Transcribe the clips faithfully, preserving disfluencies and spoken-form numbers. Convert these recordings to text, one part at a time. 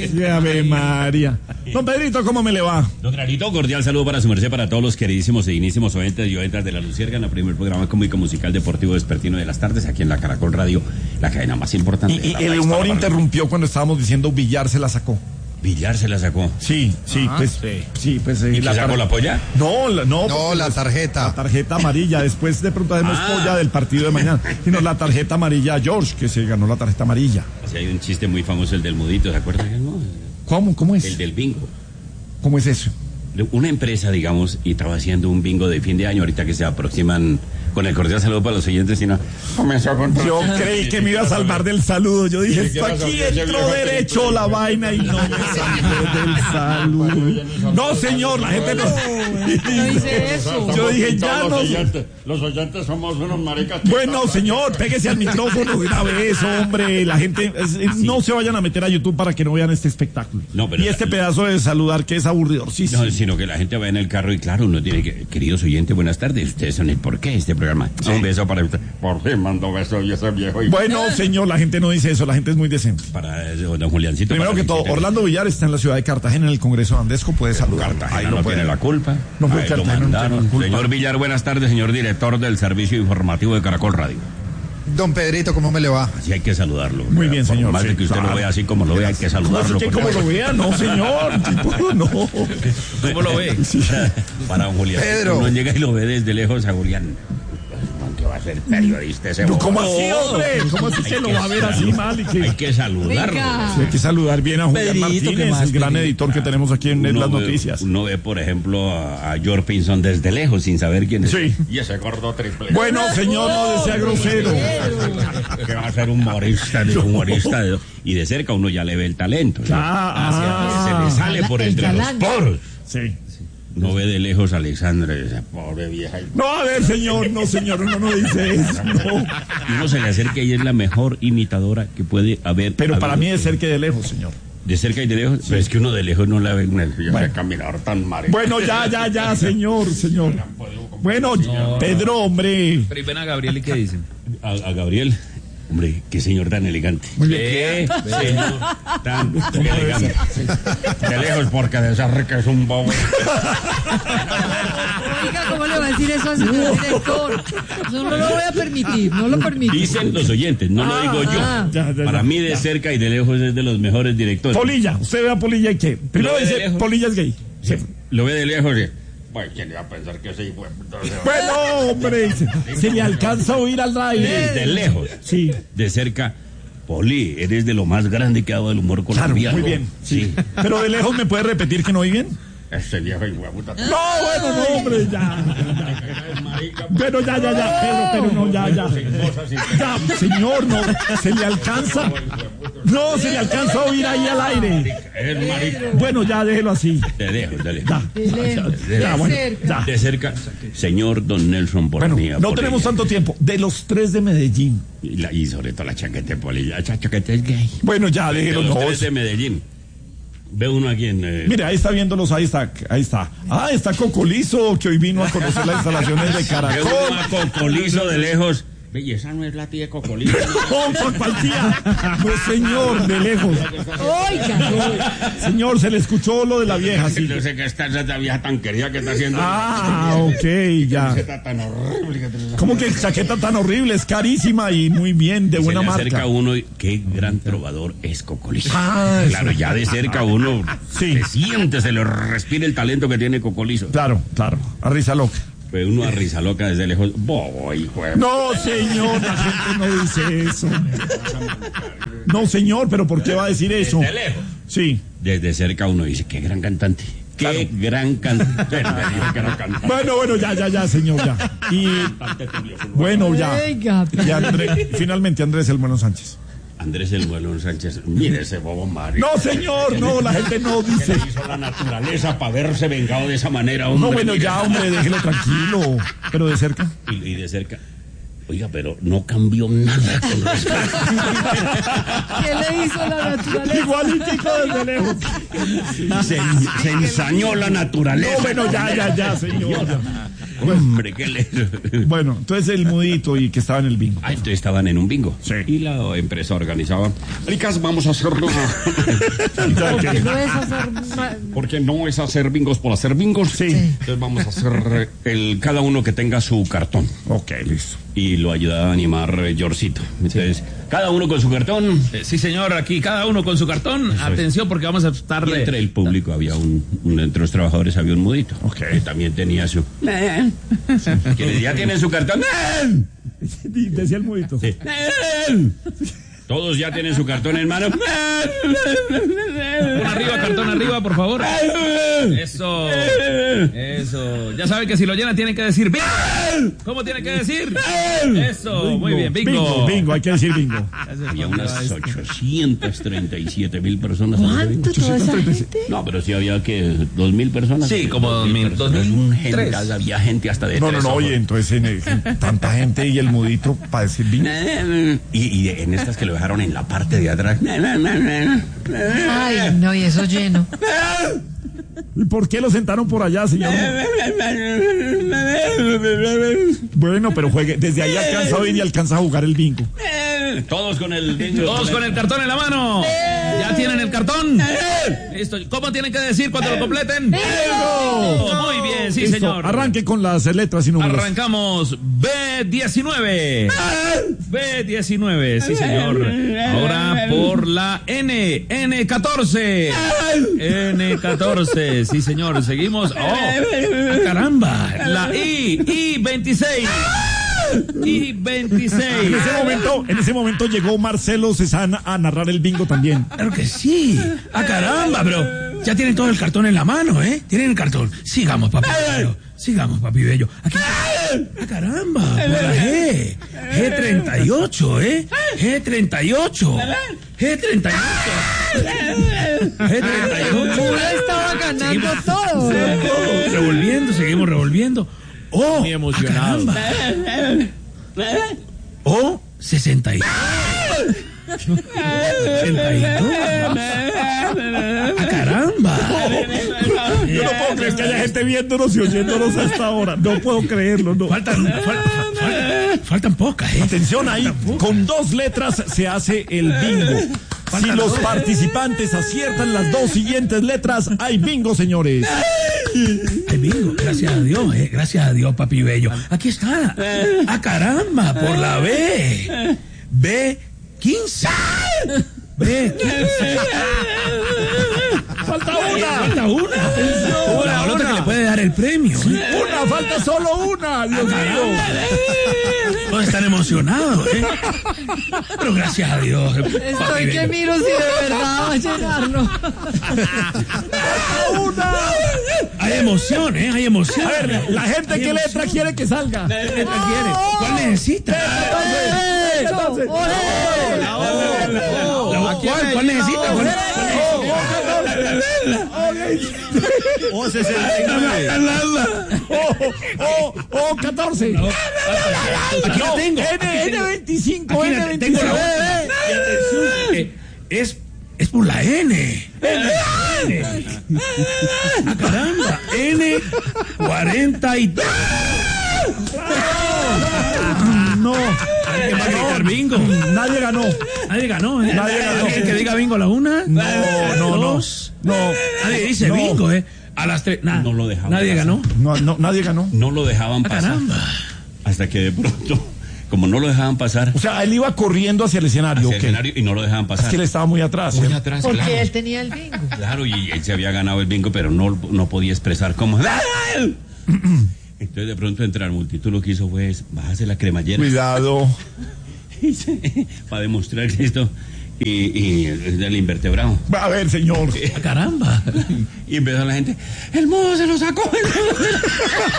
Sí, Ave María. Don Pedrito, ¿cómo me le va? Don Granito, cordial saludo para su merced, para todos los queridísimos e dignísimos oyentes y oyentas de La Luciérnaga, en el primer programa cómico musical deportivo vespertino de las tardes, aquí en la Caracol Radio, la cadena más importante. Y, y el humor interrumpió cuando estábamos diciendo Villar se la sacó. Villar se la sacó. Sí, sí, Ajá, pues, sí. sí, pues. Eh, ¿Y la sacó la polla? No, la, no. No, la tarjeta. La tarjeta amarilla. Después de pronto hacemos Ah. polla del partido de mañana. Sino la tarjeta amarilla a George, que se ganó la tarjeta amarilla. Sí, hay un chiste muy famoso, el del mudito, ¿se acuerdan? No? ¿Cómo? ¿Cómo es? El del bingo. ¿Cómo es eso? Una empresa, digamos, y estaba haciendo un bingo de fin de año, ahorita que se aproximan, con el cordial saludo para los oyentes, sino comenzó con... Yo creí que me iba a salvar del saludo. Yo dije, esto aquí entró derecho la vaina y no me salvé del saludo. No, señor, la gente no... No hice eso. Yo dije, ya no... Los oyentes somos unos maricas. Bueno, señor, pégese al micrófono de una vez, hombre. La gente, es, es, no se vayan a meter a YouTube para que no vean este espectáculo. No, pero y este la, pedazo de saludar que es aburridorcísimo. No, sino que la gente va en el carro y claro, uno tiene que, queridos oyentes, buenas tardes. Ustedes son el porqué de este programa. Sí. Un beso para usted. Por fin mando beso y ese viejo. Y... Bueno, señor, la gente no dice eso, la gente es muy decente. Para don Juliancito. Primero para que todo, Orlando Villar está en la ciudad de Cartagena, en el Congreso de Andesco, puede saludar. Cartagena ahí no lo puede. tiene la culpa. No, ahí lo mandaron. No señor Villar, buenas tardes, señor director del servicio informativo de Caracol Radio. Don Pedrito, ¿cómo me le va? Así hay que saludarlo. Muy bien, por señor. Más sí, de que usted claro. lo vea así como lo vea, hay que saludarlo. ¿Cómo, ¿Cómo lo vea? No, señor. Tipo, no. ¿Cómo lo ve? Sí. Para, para don Julián. Pedro. Uno llega y lo ve desde lejos a Julián. ¿Qué va a ser periodista ese? No, ¿cómo así, hombre? ¿Cómo así se lo va a ver así mal? Y que... Hay que saludarlo. Sí, hay que saludar bien a Julián Pedrito, Martínez, ¿qué más, el gran Pedrito? editor que tenemos aquí en Uno las ve, noticias. Uno ve, por ejemplo, a, a George Pinson desde lejos sin saber quién es. Sí. Y ese gordo triple. Bueno, señor, no sea grosero. Que va a ser humorista, de humorista. De, y de cerca uno ya le ve el talento. ¿no? Ah, se le sale por el entre los talante. poros. Sí. No ve de lejos a Alexandra, esa pobre vieja. No, a ver, señor, no, señor, uno no dice eso, no. Y uno se le acerca y es la mejor imitadora que puede haber. Pero para habido. mí es cerca y de lejos, señor. De cerca y de lejos, sí. Pero es que uno de lejos no la ve una Bueno. caminador tan marica. Bueno, ya, ya, ya, señor, señor. Bueno, Pedro, hombre. Pero y ven a Gabriel y qué dicen. A, a Gabriel, hombre, qué señor tan elegante. Muy bien. ¿Qué? Señor tan elegante. De lejos, porque de cerca es un bobo. Oiga, ¿cómo le va a decir eso al señor director? Eso no lo voy a permitir, no lo permito. Dicen los oyentes, no lo Ah, digo yo. ah. Ya, ya, Para ya. mí, de cerca y de lejos es de los mejores directores. Polilla, usted ve a Polilla y qué. Primero Lo ve de dice, lejos. Polilla es gay. Sí. Lo ve de lejos y... Bueno, ¿quién iba a pensar que ese hijo de puta se va? Bueno, hombre, se, se le alcanza a oír al aire. Desde lejos. Sí. De cerca, Poli, eres de lo más grande que ha dado el humor Claro, colombiano. muy bien. Sí. Pero de lejos me puede repetir que no oí bien. Este viejo hijo de puta. No, bueno, no, hombre, ya. Pero ya, ya, ya, Pedro, pero no, ya, ya. Ya, señor, no, se le alcanza. No, se le alcanza a oír ahí al aire. Es marica. Bueno, ya, déjelo así. De lejos, de lejos. Ya. De lejos, Ya, de bueno, cerca. ya. De cerca, señor Don Nelson Bueno, Bonilla. no tenemos tanto tiempo. De los tres de Medellín. Y, la- y sobre todo la chaqueta de Poli. La cha- chaqueta es gay. Bueno, ya, De déjelo. los No. tres de Medellín. Ve uno aquí en... Eh, Mire, ahí está viéndolos, ahí está, ahí está. Ah, está Cocolizo, que hoy vino a conocer las instalaciones de ve Caracol. uno a Cocolizo de lejos. Ve, y esa no es la tía de Cocolizo. ¡Oh, por cualquiera! No, señor, de lejos. Oiga, Señor, se le escuchó lo de la vieja, sí. No sé qué está esa vieja tan querida que está haciendo. Ah, ok, ya. Está tan horrible que te- ¿Cómo que chaqueta tan horrible? Es carísima y muy bien, de Se buena le acerca marca. uno y qué gran trovador es Cocolizo. Ah, Claro, ya de cerca uno Sí. se siente, se le respira el talento que tiene Cocolizo. Claro, claro, a risa loca. Ve uno a risa loca desde lejos. Bobo, hijo de... No, señor, la gente no dice eso. No, señor, pero ¿por qué va a decir eso? Desde lejos. Sí. Desde cerca uno dice, qué gran cantante. Qué Claro. gran cantante. Gran cantante. Bueno, bueno, ya, ya, ya, señor, ya. Y bueno, ya. oiga. Y André, finalmente Andrés El Bueno Sánchez. Andrés el Bueno Sánchez, mire ese bobo Mario. No, señor, no, la gente no ¿Qué dice. le hizo la naturaleza para haberse vengado de esa manera, hombre? No, bueno, Mire. ya, hombre, déjelo tranquilo. Pero de cerca. Y, y de cerca. Oiga, pero no cambió nada con respecto. ¿Qué le hizo la naturaleza? Igualitico desde lejos. Se, se ensañó la naturaleza. No, bueno, ya, ya, ya, señor. Hombre, ¿qué le... Bueno, entonces el mudito y que estaba en el bingo. Ah, entonces estaban en un bingo. Sí. Y la empresa organizaba. Ricas, vamos a hacerlo. Porque no es hacer ma- Porque no es hacer bingos por hacer bingos. Sí. Entonces vamos a hacer el cada uno que tenga su cartón. Ok, listo. Y lo ayudaba a animar eh, Yorcito. Entonces, cada uno con su cartón. Eh, Sí, señor, aquí cada uno con su cartón. Eso es. Atención, porque vamos a Y estarle. entre el público había un, un- entre los trabajadores había un mudito. Ok. Que también tenía su. Quienes ya tienen su cartón. Decía el mudito. Sí. Todos ya tienen su cartón en mano. Cartón arriba, cartón arriba, por favor. Eso. Eso. Ya saben que si lo llenan tienen que decir bingo. ¿Cómo tienen que decir? Eso. Muy bien, bingo. Bingo, bingo, hay que decir bingo. Había unas ochocientas treinta y siete mil personas. en ese bingo. ¿Cuánto toda esa gente? No, pero sí había que dos mil personas. Sí, como dos mil, personas. dos mil Un tres. gental, había gente hasta de No, no, tres no, ojos. oye, entonces en el- tanta gente y el mudito para decir bingo. Y, y en estas que lo dejaron en la parte de atrás. Ay, no, y eso lleno. ¿Y por qué lo sentaron por allá, señor? Bueno, pero juegue. Desde ahí alcanza a oír y alcanza a jugar el bingo. Todos con el bingo. Todos con el cartón en la mano. ¿Ya tienen el cartón? Listo. ¿Cómo tienen que decir cuando lo completen? ¡Bingo! Muy bien, sí, Listo, señor. arranque con las letras y números. Arrancamos B diecinueve. B diecinueve, sí, señor. Ahora por la N. N catorce. N catorce, sí, señor. Seguimos. ¡Oh! ¡Ah, caramba! La I. I veintiséis. I veintiséis. En ese momento, en ese momento llegó Marcelo Cezanne a narrar el bingo también. Claro que sí. ¡Ah, caramba! Pero ya tienen todo el cartón en la mano, ¿eh? Tienen el cartón. Sigamos, papi bello. Sigamos, papi bello. Aquí. ¡Ah, caramba! Por la G. G treinta y ocho, ¿eh? G treinta y ocho. G treinta y ocho. G treinta y ocho. Uno estaba ganando todo. Revolviendo, seguimos revolviendo. ¡Oh! Muy emocionado. ¡Ah, caramba! ¡Oh! sesenta y dos. sesenta y dos. ¡Ah, caramba! Yo no puedo creer que haya gente viéndonos y oyéndonos hasta ahora. No puedo creerlo, no. Faltan, fal- fal- faltan pocas, ¿eh? Atención ahí, con dos letras se hace el bingo. Si los participantes aciertan las dos siguientes letras, hay bingo, señores. Ay, bingo, gracias a Dios, eh, gracias a Dios, papi bello. Aquí está. ¡Ah, caramba! Por la B. B quince. B quince. Falta una. Falta una. La otra que le puede dar el premio. ¿eh? Una, falta solo una, Dios mío. Todos están emocionados, ¿eh? Pero gracias a Dios. eh, papi Estoy que bello. miro si de verdad va a llenarlo. Una. Hay emoción, ¿eh? Hay emoción. A ver, la gente, Hay ¿qué letra emoción. quiere que salga? ¿Qué letra quiere? ¿Cuál necesita? Entonces, La- ¿Cuál, ¿Cuál necesita? ¿Cuál- O sesenta y nueve. O, o, catorce. Aquí la tengo. N, N veinticinco, Aquí N la tengo la veinticinco. otra. Y atención, eh, es, es por la N. N. Ah, caramba. N cuarenta y dos. No. ¿Alguien va a gritar bingo? Nadie ganó. Nadie ganó, ¿eh? Nadie ganó. ¿Alguien que diga bingo a la una? No, no, no. Dos. No. Nadie dice No. bingo, ¿eh? A las tres. Nada. No lo dejaban Nadie pasar. ganó. No, no, nadie ganó. No lo dejaban Ah, pasar. caramba. Hasta que de pronto, como no lo dejaban pasar O sea, él iba corriendo hacia el escenario. hacia el ¿ok? escenario y no lo dejaban Es pasar. que él estaba muy atrás. Muy ¿eh? atrás, Porque claro. él tenía el bingo. Claro, y él se había ganado el bingo, pero no, no podía expresar cómo. Entonces de pronto entre la multitud lo que hizo fue bajarse la cremallera Cuidado. para demostrar que esto y, y el del invertebrado. A ver, señor. Ah, caramba. Y empezó la gente, el modo se lo sacó. El modo se lo-".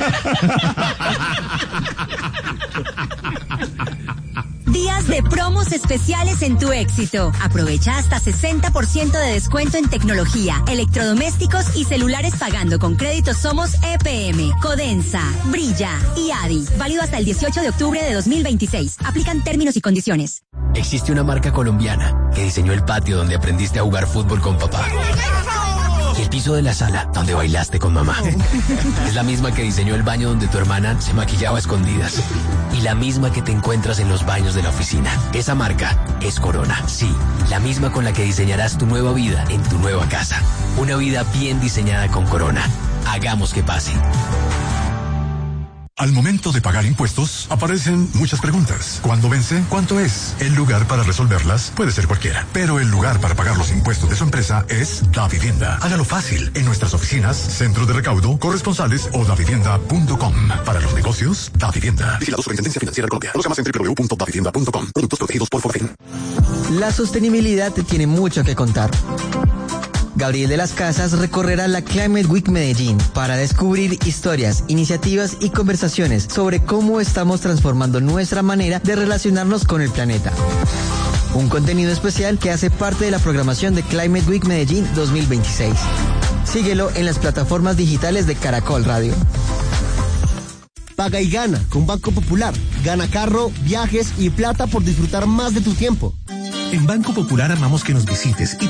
Días de promos especiales en tu éxito. Aprovecha hasta sesenta por ciento de descuento en tecnología, electrodomésticos y celulares pagando con créditos Somos E P M, Codensa, Brilla y Adi. Válido hasta el dieciocho de octubre de dos mil veintiséis. Aplican términos y condiciones. Existe una marca colombiana que diseñó el patio donde aprendiste a jugar fútbol con papá. Y el piso de la sala donde bailaste con mamá. Es la misma que diseñó el baño donde tu hermana se maquillaba a escondidas. Y la misma que te encuentras en los baños de la oficina. Esa marca es Corona. Sí, la misma con la que diseñarás tu nueva vida en tu nueva casa. Una vida bien diseñada con Corona. Hagamos que pase. Al momento de pagar impuestos, aparecen muchas preguntas. ¿Cuándo vence? ¿Cuánto es? El lugar para resolverlas puede ser cualquiera, pero el lugar para pagar los impuestos de su empresa es Davivienda. Hágalo fácil en nuestras oficinas, centro de recaudo, corresponsales o davivienda punto com. Para los negocios, Davivienda. Vigilado Superintendencia Financiera de Colombia. Conozca más en doble u doble u doble u punto davivienda punto com. Productos protegidos por Forfin. La sostenibilidad te tiene mucho que contar. Gabriel de las Casas recorrerá la Climate Week Medellín para descubrir historias, iniciativas y conversaciones sobre cómo estamos transformando nuestra manera de relacionarnos con el planeta. Un contenido especial que hace parte de la programación de Climate Week Medellín dos mil veintiséis. Síguelo en las plataformas digitales de Caracol Radio. Paga y gana con Banco Popular. Gana carro, viajes y plata por disfrutar más de tu tiempo. En Banco Popular amamos que nos visites y